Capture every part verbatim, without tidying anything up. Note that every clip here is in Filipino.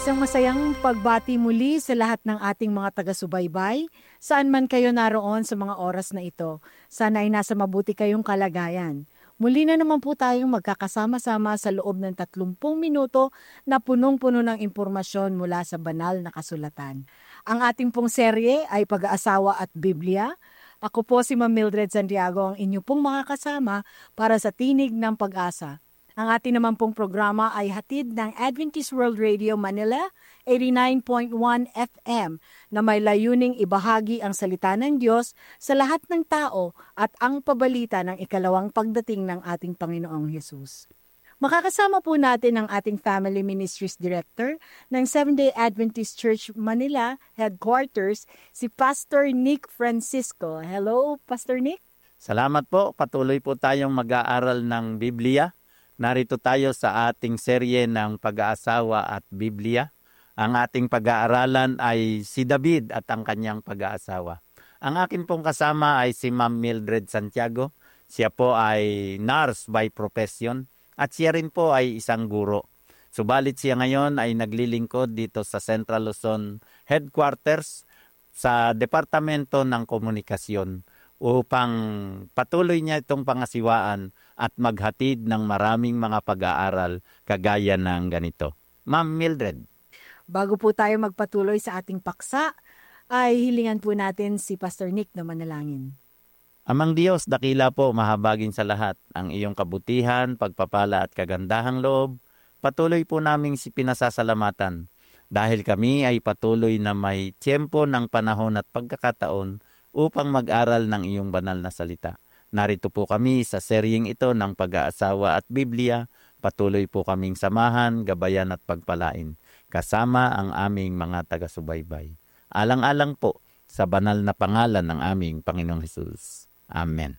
Isang masayang pagbati muli sa lahat ng ating mga taga-subaybay, saan man kayo naroon sa mga oras na ito. Sana ay nasa mabuti kayong kalagayan. Muli na naman po tayong magkakasama-sama sa loob ng tatlumpung minuto na punong-puno ng impormasyon mula sa banal na kasulatan. Ang ating pong serye ay Pag-aasawa at Biblia. Ako po si Ma'am Mildred Santiago, ang inyo pong makakasama para sa Tinig ng Pag-asa. Ang ating naman pong programa ay hatid ng Adventist World Radio Manila, eighty-nine point one F M, na may layuning ibahagi ang salita ng Diyos sa lahat ng tao at ang pabalita ng ikalawang pagdating ng ating Panginoong Hesus. Makakasama po natin ang ating Family Ministries Director ng Seventh-day Adventist Church Manila Headquarters, si Pastor Nick Francisco. Hello, Pastor Nick. Salamat po. Patuloy po tayong mag-aaral ng Biblia. Narito tayo sa ating serye ng Pag-aasawa at Biblia. Ang ating pag-aaralan ay si David at ang kanyang pag-aasawa. Ang akin pong kasama ay si Ma'am Mildred Santiago. Siya po ay nurse by profession at siya rin po ay isang guro. Subalit siya ngayon ay naglilingkod dito sa Central Luzon Headquarters sa Departamento ng Komunikasyon upang patuloy niya itong pangasiwaan at maghatid ng maraming mga pag-aaral kagaya ng ganito. Ma'am Mildred. Bago po tayo magpatuloy sa ating paksa, ay hilingan po natin si Pastor Nick na manalangin. Amang Diyos, dakila po, mahabagin sa lahat ang iyong kabutihan, pagpapala at kagandahang loob. Patuloy po naming si pinasasalamatan dahil kami ay patuloy na may tiyempo ng panahon at pagkakataon upang mag-aral ng iyong banal na salita. Narito po kami sa seryeng ito ng Pag-aasawa at Biblia. Patuloy po kaming samahan, gabayan at pagpalain, kasama ang aming mga taga-subaybay. Alang-alang po sa banal na pangalan ng aming Panginoong Hesus. Amen.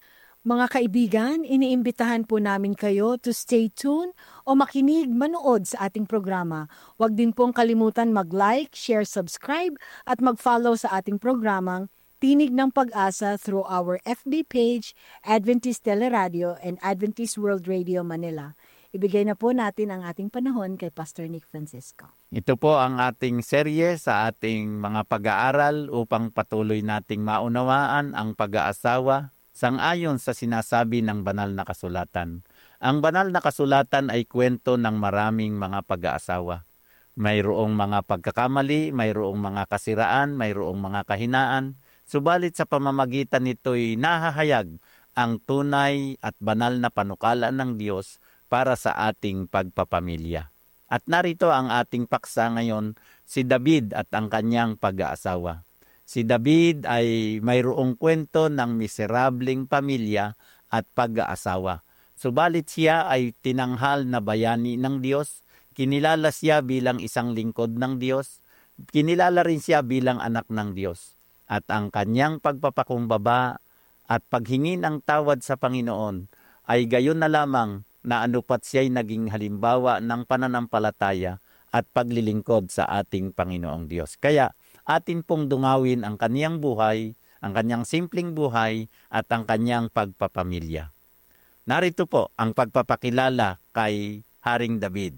Mga kaibigan, iniimbitahan po namin kayo to stay tuned o makinig, manood sa ating programa. Huwag din pong kalimutan mag-like, share, subscribe at mag-follow sa ating programang Tinig ng Pag-asa through our F B page, Adventist Teleradio and Adventist World Radio Manila. Ibigay na po natin ang ating panahon kay Pastor Nick Francisco. Ito po ang ating serye sa ating mga pag-aaral upang patuloy nating maunawaan ang pag-aasawa sang-ayon sa sinasabi ng banal na kasulatan. Ang banal na kasulatan ay kwento ng maraming mga pag-aasawa. Mayroong mga pagkakamali, mayroong mga kasiraan, mayroong mga kahinaan. Subalit sa pamamagitan nito'y nahahayag ang tunay at banal na panukala ng Diyos para sa ating pagpapamilya. At narito ang ating paksa ngayon, si David at ang kanyang pag-aasawa. Si David ay mayroong kwento ng miserableng pamilya at pag-aasawa. Subalit siya ay tinanghal na bayani ng Diyos, kinilala siya bilang isang lingkod ng Diyos, kinilala rin siya bilang anak ng Diyos. At ang kanyang pagpapakumbaba at paghingi ng tawad sa Panginoon ay gayon na lamang na anupat siya'y naging halimbawa ng pananampalataya at paglilingkod sa ating Panginoong Diyos. Kaya atin pong dungawin ang kaniyang buhay, ang kaniyang simpleng buhay at ang kaniyang pagpapamilya. Narito po ang pagpapakilala kay Haring David.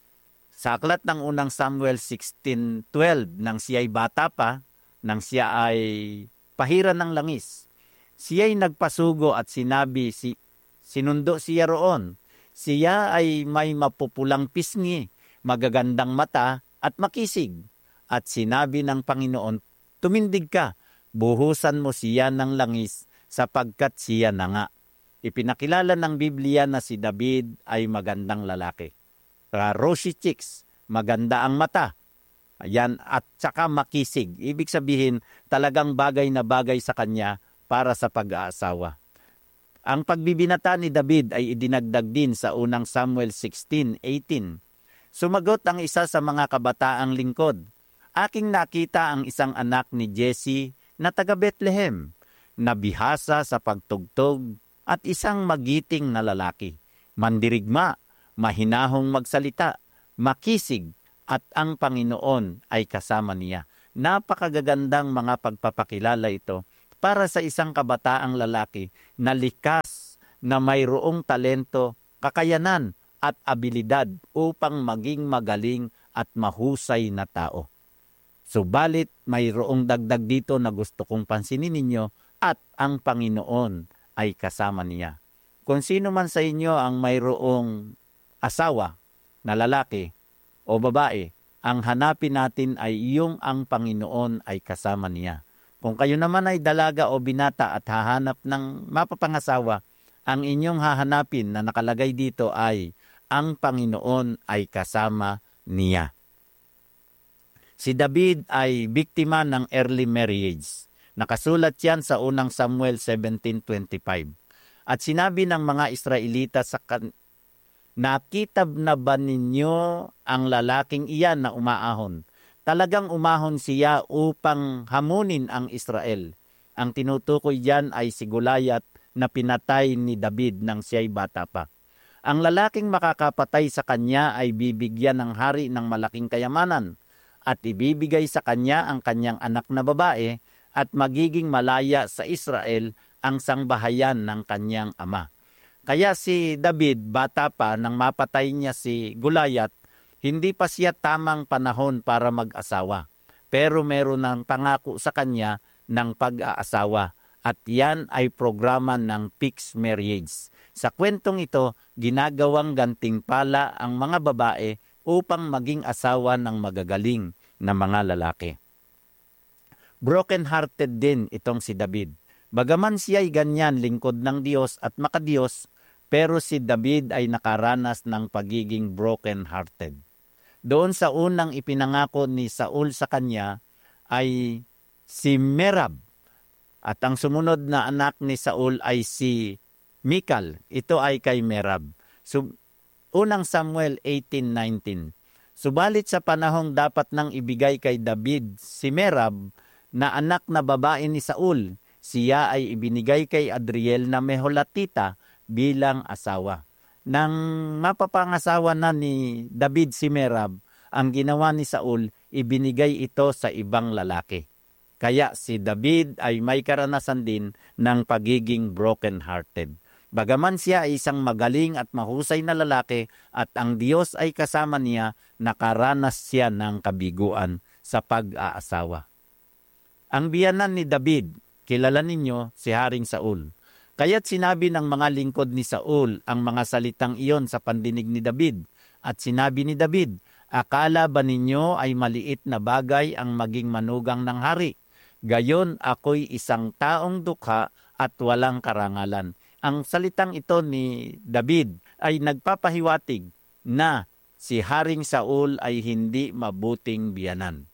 Sa aklat ng unang Samuel sixteen twelve, nang siya'y bata pa, nang siya ay pahiran ng langis, siya'y nagpasugo at sinabi, si, sinundo siya roon. Siya ay may mapupulang pisngi, magagandang mata at makisig. At sinabi ng Panginoon, tumindig ka, buhusan mo siya ng langis sapagkat siya na nga. Ipinakilala ng Biblia na si David ay magandang lalaki. Rosy cheeks, maganda ang mata. Ayan, at saka makisig. Ibig sabihin, talagang bagay na bagay sa kanya para sa pag-aasawa. Ang pagbibinata ni David ay idinagdag din sa unang Samuel sixteen eighteen. Sumagot ang isa sa mga kabataang lingkod, aking nakita ang isang anak ni Jesse na taga Bethlehem, na bihasa sa pagtugtog at isang magiting na lalaki. Mandirigma, mahinahong magsalita, makisig, at ang Panginoon ay kasama niya. Napakagagandang mga pagpapakilala ito para sa isang kabataang lalaki na likas, na mayroong talento, kakayanan at abilidad upang maging magaling at mahusay na tao. Subalit mayroong dagdag dito na gusto kong pansinin ninyo, at ang Panginoon ay kasama niya. Kung sino man sa inyo ang mayroong asawa na lalaki o babae, ang hanapin natin ay yung ang Panginoon ay kasama niya. Kung kayo naman ay dalaga o binata at hahanap ng mapapangasawa, ang inyong hahanapin na nakalagay dito ay ang Panginoon ay kasama niya. Si David ay biktima ng early marriage. Nakasulat yan sa unang Samuel seventeen twenty-five. At sinabi ng mga Israelita sa kan nakita na ba ninyo ang lalaking iyan na umaahon? Talagang umahon siya upang hamunin ang Israel. Ang tinutukoy diyan ay si Goliath na pinatay ni David nang siya'y bata pa. Ang lalaking makakapatay sa kanya ay bibigyan ng hari ng malaking kayamanan at ibibigay sa kanya ang kanyang anak na babae at magiging malaya sa Israel ang sangbahayan ng kanyang ama. Kaya si David, bata pa nang mapatay niya si Goliath, hindi pa siya tamang panahon para mag-asawa. Pero meron ng pangako sa kanya ng pag-aasawa at yan ay programa ng fixed marriage. Sa kwentong ito, ginagawang gantimpala ang mga babae upang maging asawa ng magagaling na mga lalaki. Broken-hearted din itong si David. Bagaman siya ay ganyan lingkod ng Diyos at makadiyos, pero si David ay nakaranas ng pagiging broken-hearted. Doon sa unang ipinangako ni Saul sa kanya ay si Merab. At ang sumunod na anak ni Saul ay si Mikal. Ito ay kay Merab. So, unang Samuel eighteen nineteen. Subalit sa panahong dapat nang ibigay kay David si Merab na anak na babae ni Saul, siya ay ibinigay kay Adriel na Meholatita bilang asawa. Nang mapapangasawa na ni David si Merab, ang ginawa ni Saul, ibinigay ito sa ibang lalaki. Kaya si David ay may karanasan din ng pagiging broken-hearted. Bagaman siya ay isang magaling at mahusay na lalaki at ang Diyos ay kasama niya, nakaranas siya ng kabiguan sa pag-aasawa. Ang biyanan ni David, kilala ninyo si Haring Saul. Kaya't sinabi ng mga lingkod ni Saul ang mga salitang iyon sa pandinig ni David. At sinabi ni David, akala ba ninyo ay maliit na bagay ang maging manugang ng hari? Gayon ako'y isang taong dukha at walang karangalan. Ang salitang ito ni David ay nagpapahiwatig na si Haring Saul ay hindi mabuting biyanan.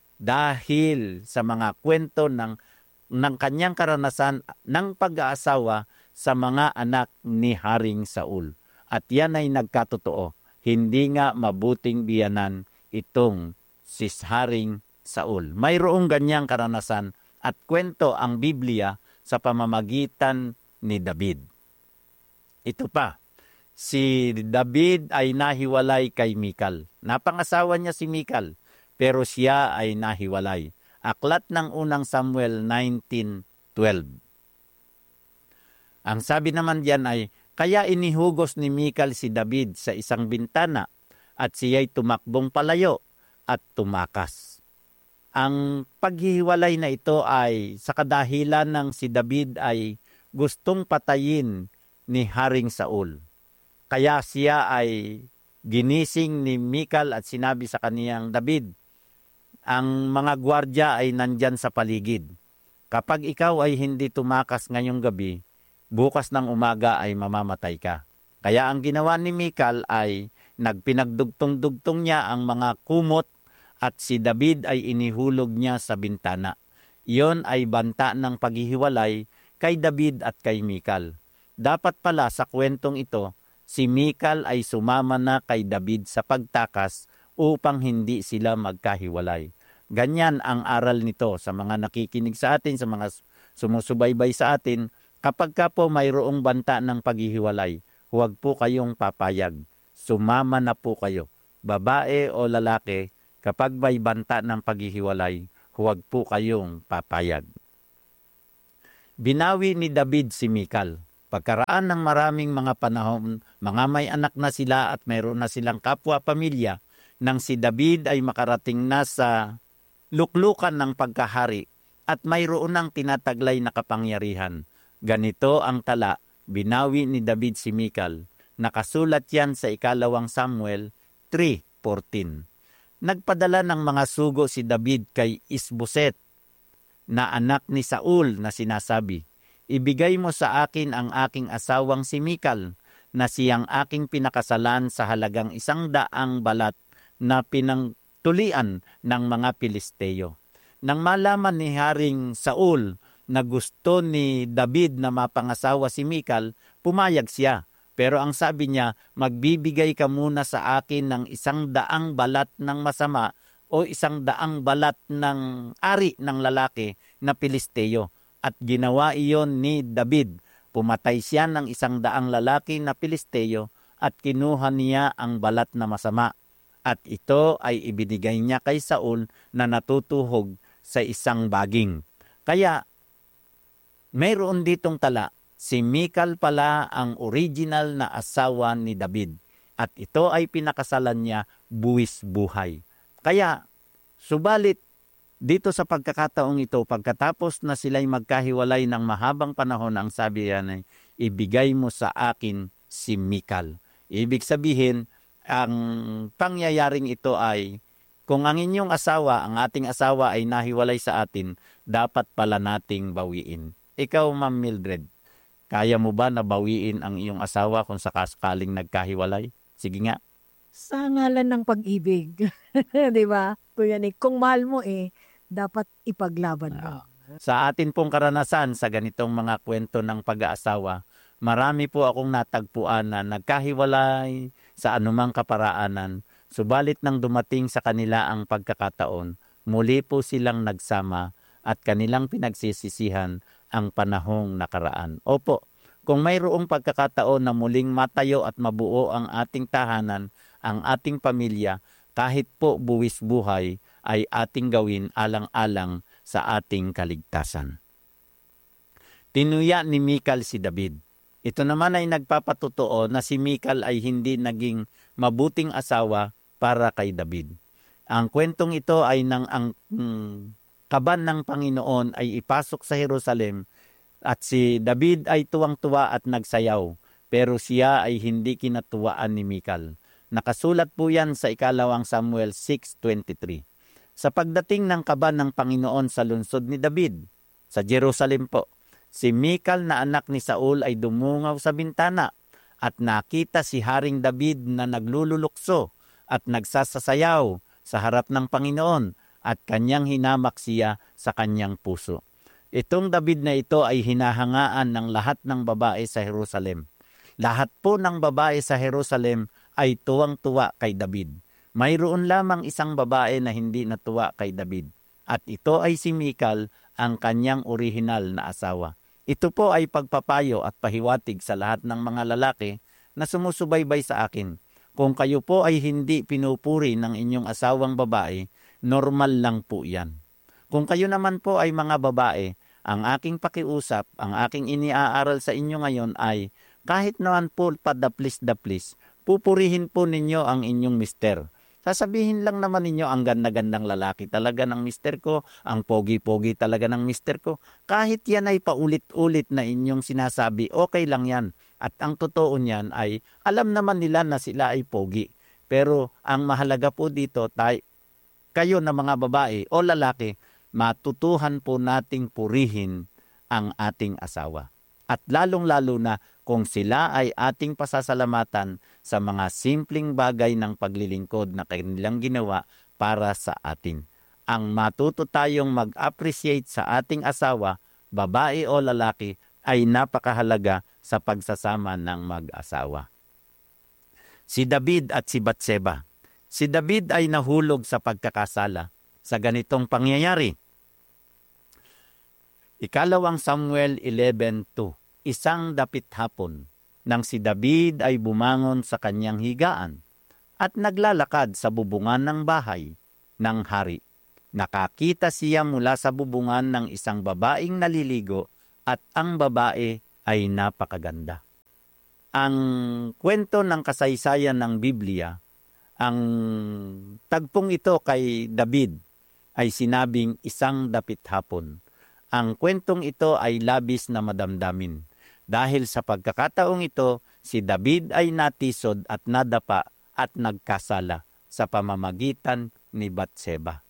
Dahil sa mga kwento ng, ng kanyang karanasan ng pag-aasawa sa mga anak ni Haring Saul. At yan ay nagkatotoo. Hindi nga mabuting biyanan itong si Haring Saul. Mayroong ganyang karanasan at kwento ang Biblia sa pamamagitan ni David. Ito pa, si David ay nahiwalay kay Mikal. Napangasawa niya si Mikal, pero siya ay nahiwalay. Aklat ng unang Samuel nineteen twelve. Ang sabi naman diyan ay, kaya inihugos ni Mikal si David sa isang bintana at siya'y tumakbong palayo at tumakas. Ang paghihiwalay na ito ay sa kadahilan ng si David ay gustong patayin ni Haring Saul. Kaya siya ay ginising ni Mikal at sinabi sa kaniyang, David, ang mga gwardya ay nandyan sa paligid. Kapag ikaw ay hindi tumakas ngayong gabi, bukas ng umaga ay mamamatay ka. Kaya ang ginawa ni Mikal ay nagpinagdugtong-dugtong niya ang mga kumot at si David ay inihulog niya sa bintana. Iyon ay banta ng paghihiwalay kay David at kay Mikal. Dapat pala sa kwentong ito, si Mikal ay sumama na kay David sa pagtakas upang hindi sila magkahiwalay. Ganyan ang aral nito sa mga nakikinig sa atin, sa mga sumusubaybay sa atin. Kapag ka po mayroong banta ng paghihiwalay, huwag po kayong papayag. Sumama na po kayo. Babae o lalaki, kapag may banta ng paghihiwalay, huwag po kayong papayag. Binawi ni David si Mikal. Pagkaraan ng maraming mga panahon, mga may anak na sila at mayroon na silang kapwa-pamilya, nang si David ay makarating na sa luklukan ng pagkahari at mayroon ng tinataglay na kapangyarihan. Ganito ang tala, binawi ni David si Mikal. Nakasulat yan sa ikalawang Samuel three fourteen. Nagpadala ng mga sugo si David kay Isboset, na anak ni Saul, na sinasabi, "Ibigay mo sa akin ang aking asawang si Mikal, na siyang aking pinakasalan sa halagang isang daang balat na pinangtulian ng mga Pilisteo." Nang malaman ni Haring Saul na gusto ni David na mapangasawa si Mikal, pumayag siya. Pero ang sabi niya, "Magbibigay ka muna sa akin ng isang daang balat ng masama o isang daang balat ng ari ng lalaki na Pilisteo." At ginawa iyon ni David. Pumatay siya ng isang daang lalaki na Pilisteo at kinuha niya ang balat na masama. At ito ay ibinigay niya kay Saul na natutuhog sa isang baging. Kaya, mayroon ditong tala, si Mikal pala ang original na asawa ni David. At ito ay pinakasalan niya buwis buhay. Kaya, subalit, dito sa pagkakataong ito, pagkatapos na sila'y magkahiwalay ng mahabang panahon, ang sabi yan ay, "Ibigay mo sa akin si Mikal." Ibig sabihin, ang pangyayaring ito ay, kung ang inyong asawa, ang ating asawa ay nahiwalay sa atin, dapat pala nating bawiin. Ikaw, Ma'am Mildred, kaya mo ba na bawiin ang iyong asawa kung sakasakaling nagkahiwalay? Sige nga. Sa ngalan ng pag-ibig. Di ba? Kuya Nick, kung mahal mo eh, dapat ipaglaban mo. Sa atin pong karanasan sa ganitong mga kwento ng pag-aasawa, marami po akong natagpuan na nagkahiwalay sa anumang kaparaanan, subalit nang dumating sa kanila ang pagkakataon, muli po silang nagsama at kanilang pinagsisisihan ang panahong nakaraan. Opo, kung mayroong pagkakataon na muling matayo at mabuo ang ating tahanan, ang ating pamilya, kahit po buwis buhay, ay ating gawin alang-alang sa ating kaligtasan. Tinuya ni Mikal si David. Ito naman ay nagpapatotoo na si Mikal ay hindi naging mabuting asawa para kay David. Ang kwentong ito ay nang ang mm, kaban ng Panginoon ay ipasok sa Jerusalem at si David ay tuwang-tuwa at nagsayaw, pero siya ay hindi kinatuwaan ni Mikal. Nakasulat po yan sa ikalawang Samuel six twenty-three. Sa pagdating ng kaban ng Panginoon sa lungsod ni David, sa Jerusalem po, si Mikal na anak ni Saul ay dumungaw sa bintana at nakita si Haring David na naglululukso at nagsasasayaw sa harap ng Panginoon at kanyang hinamak siya sa kanyang puso. Itong David na ito ay hinahangaan ng lahat ng babae sa Jerusalem. Lahat po ng babae sa Jerusalem ay tuwang-tuwa kay David. Mayroon lamang isang babae na hindi natuwa kay David. At ito ay si Mikal, ang kanyang orihinal na asawa. Ito po ay pagpapayo at pahiwatig sa lahat ng mga lalaki na sumusubaybay sa akin. Kung kayo po ay hindi pinupuri ng inyong asawang babae, normal lang po yan. Kung kayo naman po ay mga babae, ang aking pakiusap, ang aking iniaaral sa inyo ngayon ay, kahit naman po padaplis-daplis, pupurihin po ninyo ang inyong mister. Sasabihin lang naman ninyo, ang ganda-gandang lalaki talaga ng mister ko, ang pogi-pogi talaga ng mister ko. Kahit yan ay paulit-ulit na inyong sinasabi, okay lang yan. At ang totoo niyan ay, alam naman nila na sila ay pogi. Pero ang mahalaga po dito, tay, kayo na mga babae o lalaki, matutuhan po nating purihin ang ating asawa. At lalong-lalo na kung sila ay ating pasasalamatan sa mga simpleng bagay ng paglilingkod na kanilang ginawa para sa atin. Ang matuto tayong mag-appreciate sa ating asawa, babae o lalaki, ay napakahalaga sa pagsasama ng mag-asawa. Si David at si Batseba. Si David ay nahulog sa pagkakasala sa ganitong pangyayari. Ikalawang Samuel eleven two. Isang dapit hapon, nang si David ay bumangon sa kanyang higaan at naglalakad sa bubungan ng bahay ng hari. Nakakita siya mula sa bubungan ng isang babaeng naliligo at ang babae ay napakaganda. Ang kwento ng kasaysayan ng Biblia Ang tagpong ito kay David ay sinabing isang dapit hapon. Ang kwentong ito ay labis na madamdamin. Dahil sa pagkakataong ito, si David ay natisod at nadapa at nagkasala sa pamamagitan ni Batseba.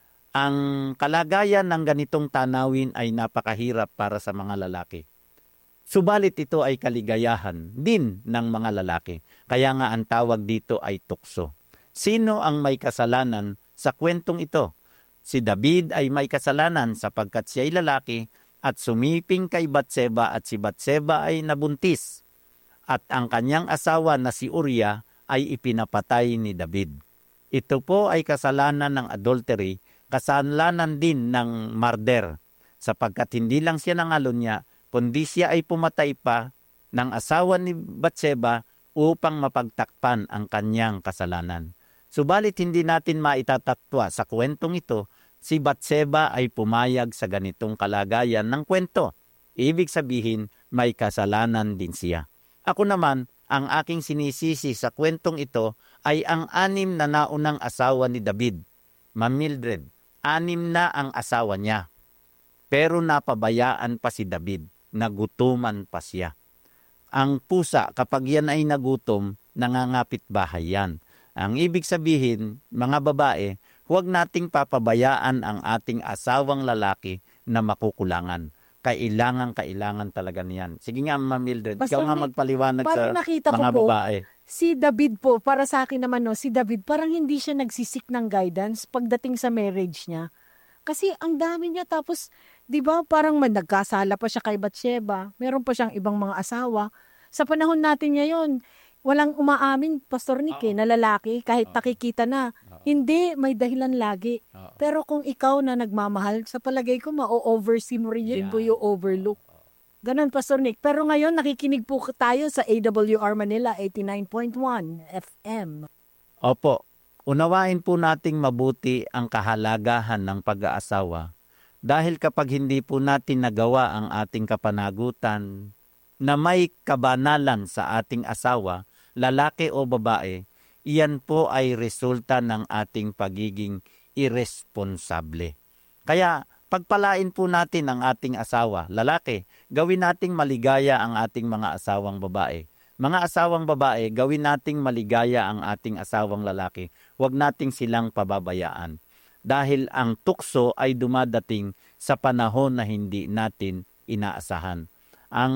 Ang kalagayan ng ganitong tanawin ay napakahirap para sa mga lalaki. Subalit ito ay kaligayahan din ng mga lalaki. Kaya nga ang tawag dito ay tukso. Sino ang may kasalanan sa kwentong ito? Si David ay may kasalanan sapagkat siya ay lalaki at sumiping kay Batseba at si Batseba ay nabuntis. At ang kanyang asawa na si Uriah ay ipinapatay ni David. Ito po ay kasalanan ng adultery, kasalanan din ng murder, sapagkat hindi lang siya nangalunya, kundi siya ay pumatay pa ng asawa ni Batseba upang mapagtakpan ang kanyang kasalanan. Subalit hindi natin maitatakwa sa kwentong ito, si Batseba ay pumayag sa ganitong kalagayan ng kwento. Ibig sabihin, may kasalanan din siya. Ako naman, ang aking sinisisi sa kwentong ito ay ang anim na naunang asawa ni David. Ma'am Mildred, anim na ang asawa niya. Pero napabayaan pa si David, nagutuman pa siya. Ang pusa, kapag yan ay nagutom, nangangapit bahay yan. Ang ibig sabihin, mga babae, huwag nating papabayaan ang ating asawang lalaki na makukulangan. Kailangan, kailangan talaga niyan. Sige nga, Ma'am Mildred, Pastor ikaw nga Nick, magpaliwanag sa parang nakita ko mga po, babae. si David po, para sa akin naman, no, si David, parang hindi siya nagsisik ng guidance pagdating sa marriage niya. Kasi ang dami niya, tapos, di ba, parang man, nagkasala pa siya kay Batseba, meron pa siyang ibang mga asawa. Sa panahon natin ngayon, walang umaamin, Pastor Nick, eh, na lalaki, kahit nakikita na. Hindi, may dahilan lagi. Pero kung ikaw na nagmamahal, sa palagay ko, ma-oversee mo rin yun, po yung overlook. Ganon, Pastor Nick. Pero ngayon, nakikinig po tayo sa A W R Manila eighty-nine point one F M. Opo, unawain po nating mabuti ang kahalagahan ng pag-aasawa. Dahil kapag hindi po natin nagawa ang ating kapanagutan na may kabanalan sa ating asawa, lalaki o babae, iyan po ay resulta ng ating pagiging irresponsable. Kaya pagpalain po natin ang ating asawa, lalaki, gawin nating maligaya ang ating mga asawang babae. Mga asawang babae, gawin nating maligaya ang ating asawang lalaki. Huwag nating silang pababayaan. Dahil ang tukso ay dumadating sa panahon na hindi natin inaasahan. Ang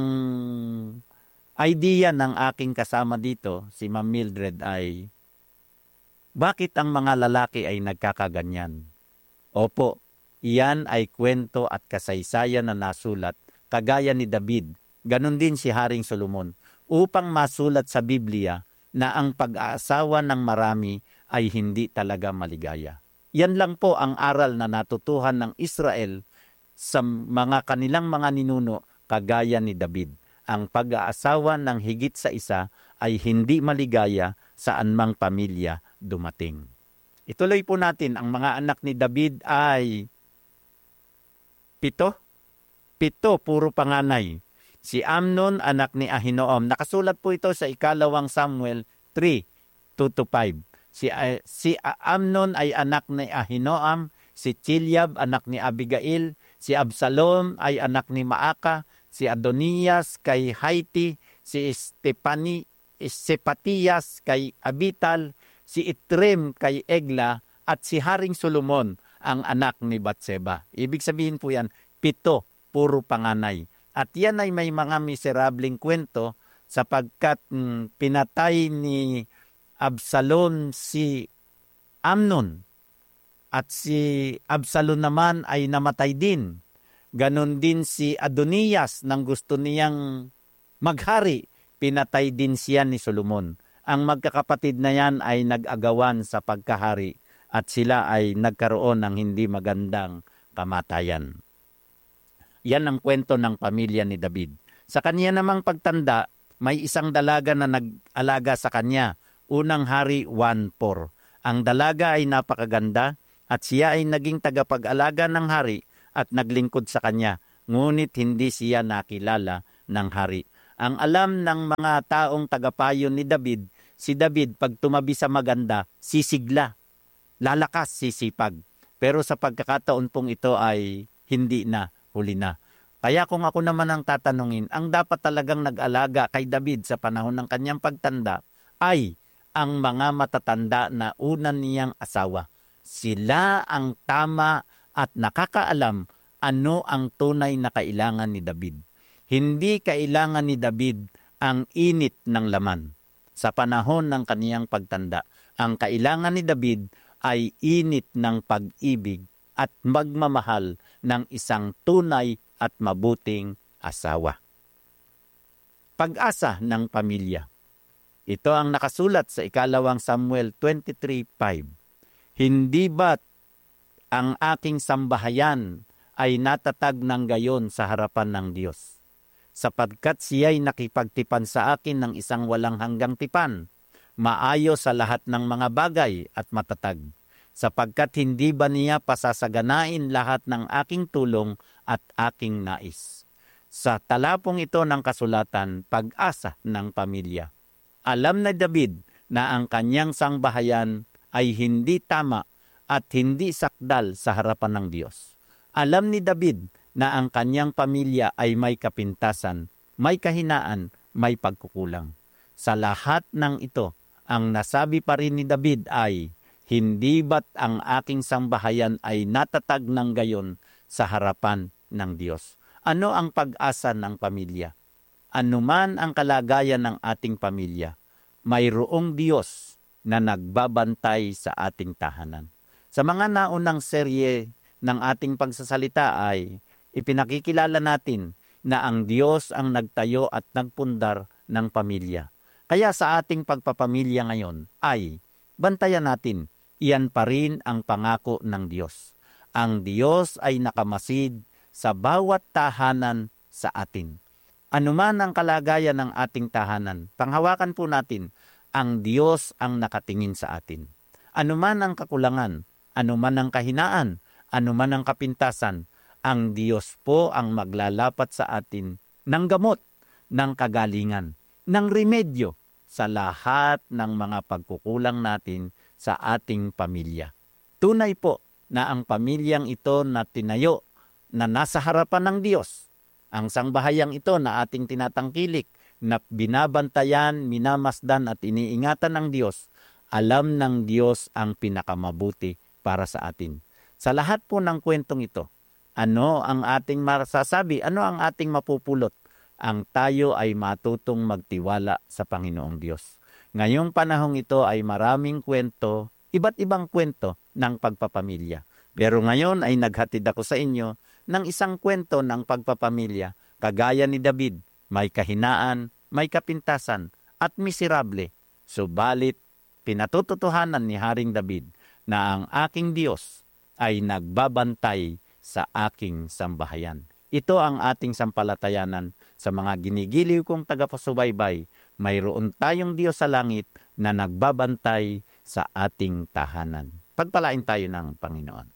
idea ng aking kasama dito, si Ma'am Mildred, ay bakit ang mga lalaki ay nagkakaganyan? Opo, iyan ay kwento at kasaysayan na nasulat, kagaya ni David, ganun din si Haring Solomon, upang masulat sa Biblia na ang pag-aasawa ng marami ay hindi talaga maligaya. Yan lang po ang aral na natutuhan ng Israel sa mga kanilang mga ninuno, kagaya ni David. Ang pag-aasawa ng higit sa isa ay hindi maligaya saan mang pamilya dumating. Ituloy po natin, ang mga anak ni David ay pito. Pito, puro panganay. Si Amnon, anak ni Ahinoam. Nakasulat po ito sa ikalawang Samuel three, two to five. Si, uh, si uh, Amnon ay anak ni Ahinoam. Si Chilyab, anak ni Abigail. Si Absalom ay anak ni Maaka. Si Adonias kay Haiti, si Estepani, Sepatias kay Abital, si Itrim kay Egla, at si Haring Solomon ang anak ni Batseba. Ibig sabihin po yan, pito, puro panganay. At yan ay may mga miserableng kwento sapagkat mm, pinatay ni Absalom si Amnon at si Absalom naman ay namatay din. Ganon din si Adonias nang gusto niyang maghari, pinatay din siya ni Solomon. Ang magkakapatid na yan ay nag-agawan sa pagkahari at sila ay nagkaroon ng hindi magandang kamatayan. Yan ang kwento ng pamilya ni David. Sa kanya namang pagtanda, may isang dalaga na nag-alaga sa kanya. Unang Hari one four. Ang dalaga ay napakaganda at siya ay naging tagapag-alaga ng hari at naglingkod sa kanya, ngunit hindi siya nakilala ng hari. Ang alam ng mga taong tagapayo ni David, Si David, pag tumabi sa maganda, sisigla, lalakas, sisipag. Pero sa pagkakataon pong ito ay hindi na, huli na. Kaya kung ako naman ang tatanungin, ang dapat talagang nag-alaga kay David sa panahon ng kanyang pagtanda ay ang mga matatanda na unan niyang asawa. Sila ang tama at nakakaalam ano ang tunay na kailangan ni David. Hindi kailangan ni David ang init ng laman. Sa panahon ng kaniyang pagtanda, ang kailangan ni David ay init ng pag-ibig at magmamahal ng isang tunay at mabuting asawa. Pag-asa ng pamilya. Ito ang nakasulat sa ikalawang Samuel twenty-three five. Hindi ba't ang aking sambahayan ay natatag ng gayon sa harapan ng Diyos? Sapagkat siya'y nakipagtipan sa akin ng isang walang hanggang tipan, maayos sa lahat ng mga bagay at matatag. Sapagkat hindi ba niya pasasaganain lahat ng aking tulong at aking nais? Sa talapong ito ng kasulatan, pag-asa ng pamilya. Alam na David na ang kanyang sangbahayan ay hindi tama at hindi sakdal sa harapan ng Diyos. Alam ni David na ang kanyang pamilya ay may kapintasan, may kahinaan, may pagkukulang. Sa lahat ng ito, ang nasabi pa rin ni David ay, hindi ba't ang aking sambahayan ay natatag ng gayon sa harapan ng Diyos? Ano ang pag-asa ng pamilya? Anuman ang kalagayan ng ating pamilya, mayroong Diyos na nagbabantay sa ating tahanan. Sa mga naunang serye ng ating pagsasalita ay ipinakikilala natin na ang Diyos ang nagtayo at nagpundar ng pamilya. Kaya sa ating pagpapamilya ngayon ay bantayan natin, iyan pa rin ang pangako ng Diyos. Ang Diyos ay nakamasid sa bawat tahanan sa atin. Anuman ang kalagayan ng ating tahanan, panghawakan po natin, ang Diyos ang nakatingin sa atin. Anuman ang kakulangan, anuman ang kahinaan, anuman ang kapintasan, ang Diyos po ang maglalapat sa atin ng gamot, ng kagalingan, ng remedyo sa lahat ng mga pagkukulang natin sa ating pamilya. Tunay po na ang pamilyang ito na tinayo na nasa harapan ng Diyos, ang sangbahayang ito na ating tinatangkilik, na binabantayan, minamasdan at iniingatan ng Diyos, alam ng Diyos ang pinakamabuti para sa atin. Sa lahat po ng kwentong ito, ano ang ating masasabi? Ano ang ating mapupulot? Ang tayo ay matutong magtiwala sa Panginoong Diyos. Ngayong panahong ito ay maraming kwento, iba't ibang kwento ng pagpapamilya. Pero ngayon ay naghatid ako sa inyo ng isang kwento ng pagpapamilya. Kagaya ni David, may kahinaan, may kapintasan, at miserable. Subalit, pinatututuhanan ni Haring David na ang aking Diyos ay nagbabantay sa aking sambahayan. Ito ang ating sampalatayanan sa mga ginigiliw kong tagapasubaybay. Mayroon tayong Diyos sa langit na nagbabantay sa ating tahanan. Pagpalain tayo ng Panginoon.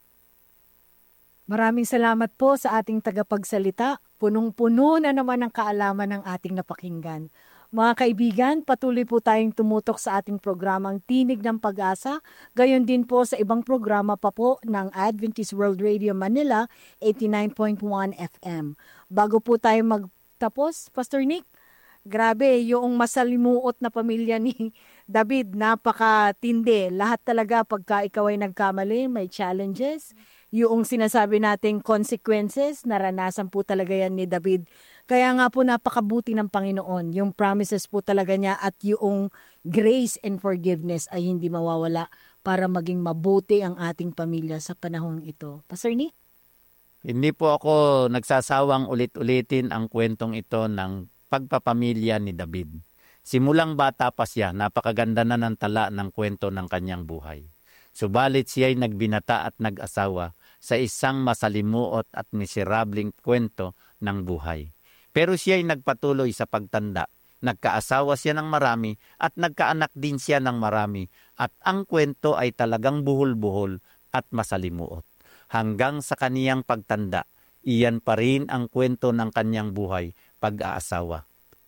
Maraming salamat po sa ating tagapagsalita. Punong-puno na naman ang kaalaman ng ating napakinggan. Mga kaibigan, patuloy po tayong tumutok sa ating programang Tinig ng Pag-asa. Gayon din po sa ibang programa pa po ng Adventist World Radio Manila, eighty-nine point one F M. Bago po tayo magtapos, Pastor Nick, grabe, yung masalimuot na pamilya ni David, napakatindi. Lahat talaga pagka ikaw ay nagkamali, may challenges. Yung sinasabi nating consequences, naranasan po talaga yan ni David. Kaya nga po napakabuti ng Panginoon. Yung promises po talaga niya at yung grace and forgiveness ay hindi mawawala para maging mabuti ang ating pamilya sa panahong ito. Pastor Nick? Hindi po ako nagsasawang ulit-ulitin ang kwentong ito ng pagpapamilya ni David. Simulang bata pa siya, napakaganda na ng tala ng kwento ng kanyang buhay. Subalit siya'y nagbinata at nag-asawa sa isang masalimuot at miserableng kwento ng buhay. Pero siya'y nagpatuloy sa pagtanda. Nagkaasawa siya ng marami at nagkaanak din siya ng marami. At ang kwento ay talagang buhol-buhol at masalimuot. Hanggang sa kaniyang pagtanda, iyan pa rin ang kwento ng kanyang buhay, pag-aasawa.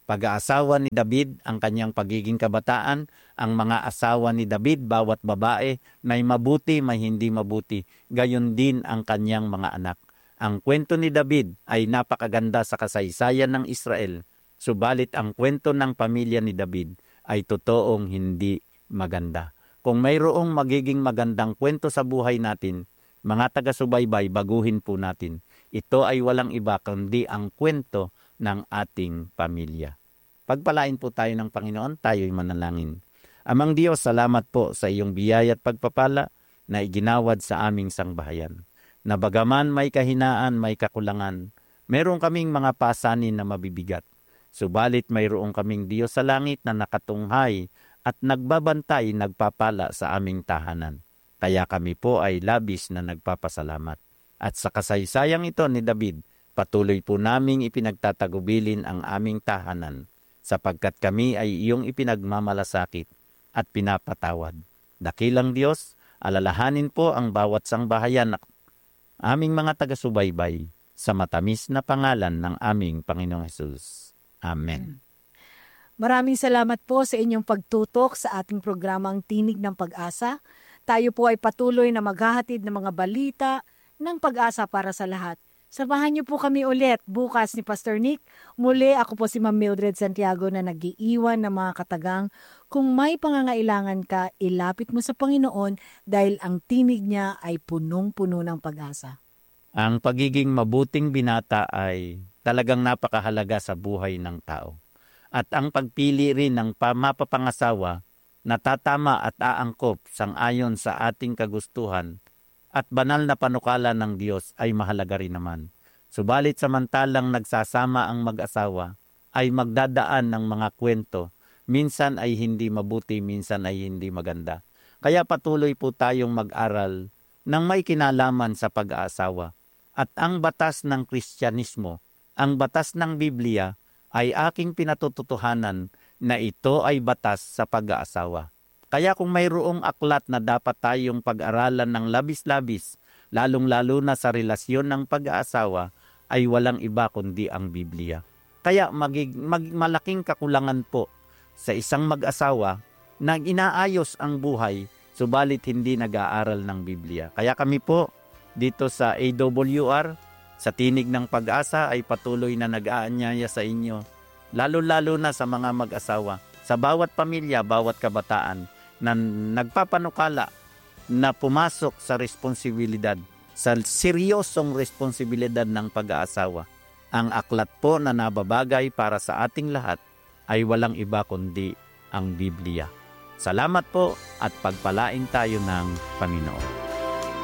Pag-aasawa ni David, ang kanyang pagiging kabataan, ang mga asawa ni David, bawat babae, may mabuti, may hindi mabuti. Gayon din ang kanyang mga anak. Ang kwento ni David ay napakaganda sa kasaysayan ng Israel, subalit ang kwento ng pamilya ni David ay totoong hindi maganda. Kung mayroong magiging magandang kwento sa buhay natin, mga taga-subaybay, baguhin po natin. Ito ay walang iba kundi ang kwento ng ating pamilya. Pagpalain po tayo ng Panginoon, tayo'y manalangin. Amang Diyos, salamat po sa iyong biyaya at pagpapala na iginawad sa aming sangbahayan. Na bagaman may kahinaan, may kakulangan, meron kaming mga pasanin na mabibigat. Subalit mayroong kaming Diyos sa langit na nakatunghay at nagbabantay, nagpapala sa aming tahanan. Kaya kami po ay labis na nagpapasalamat. At sa kasaysayang ito ni David, patuloy po naming ipinagtatagubilin ang aming tahanan, sapagkat kami ay iyong ipinagmamalasakit at pinapatawad. Dakilang Diyos, alalahanin po ang bawat sangbahayan na aming mga taga-subaybay sa matamis na pangalan ng aming Panginoong Hesus. Amen. Maraming salamat po sa inyong pagtutok sa ating programang Tinig ng Pag-asa. Tayo po ay patuloy na maghahatid ng mga balita ng pag-asa para sa lahat. Samahan niyo po kami ulit bukas ni Pastor Nick. Muli ako po si Ma'am Mildred Santiago na nag-iiwan ng mga katagang. Kung may pangangailangan ka, ilapit mo sa Panginoon dahil ang tinig niya ay punong-puno ng pag-asa. Ang pagiging mabuting binata ay talagang napakahalaga sa buhay ng tao. At ang pagpili rin ng mapapangasawa na tatama at aangkop sang-ayon sa ating kagustuhan at banal na panukala ng Diyos ay mahalaga rin naman. Subalit samantalang nagsasama ang mag-asawa ay magdadaan ng mga kwento. Minsan ay hindi mabuti, minsan ay hindi maganda. Kaya patuloy po tayong mag-aral ng may kinalaman sa pag-aasawa. At ang batas ng Kristyanismo, ang batas ng Biblia ay aking pinatututuhanan na ito ay batas sa pag-aasawa. Kaya kung mayroong aklat na dapat tayong pag-aralan ng labis-labis, lalong-lalo na sa relasyon ng pag-aasawa, ay walang iba kundi ang Biblia. Kaya magig, mag, malaking kakulangan po sa isang mag-asawa na inaayos ang buhay, subalit hindi nag-aaral ng Biblia. Kaya kami po dito sa A W R, sa Tinig ng Pag-asa ay patuloy na nag-aanyaya sa inyo, lalo-lalo na sa mga mag-asawa, sa bawat pamilya, bawat kabataan, na nagpapanukala na pumasok sa responsibilidad, sa seryosong responsibilidad ng pag-aasawa. Ang aklat po na nababagay para sa ating lahat ay walang iba kundi ang Biblia. Salamat po at pagpalain tayo ng Panginoon.